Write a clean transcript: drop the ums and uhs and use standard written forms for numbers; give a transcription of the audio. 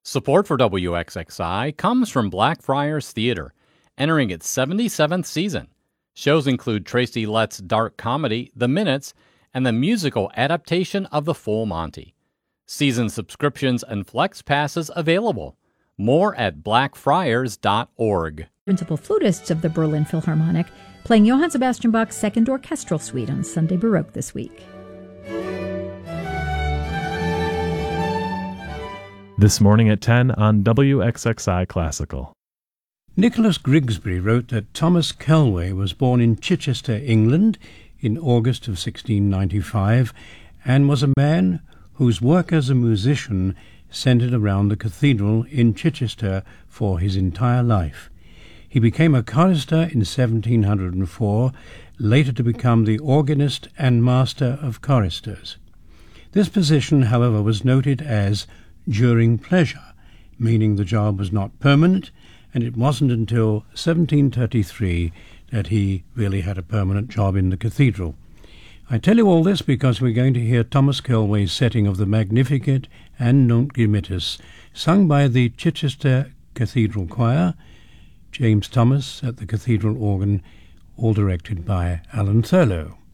Support for WXXI comes from Blackfriars Theater, entering its 77th season. Shows include Tracy Letts' dark comedy, The Minutes, and the musical adaptation of The Full Monty. Season subscriptions and flex passes available. More at blackfriars.org. Principal flutists of the Berlin Philharmonic playing Johann Sebastian Bach's Second Orchestral Suite on Sunday Baroque this week. This morning at 10 on WXXI Classical. Nicholas Grigsby wrote that Thomas Kelway was born in Chichester, England, in August of 1695, and was a man whose work as a musician centered around the cathedral in Chichester for his entire life. He became a chorister in 1704, later to become the organist and master of choristers. This position, however, was noted as during pleasure, meaning the job was not permanent, and it wasn't until 1733 that he really had a permanent job in the cathedral. I tell you all this because we're going to hear Thomas Kelway's setting of the Magnificat and Nunc Dimittis, sung by the Chichester Cathedral Choir, James Thomas at the cathedral organ, all directed by Alan Thurlow.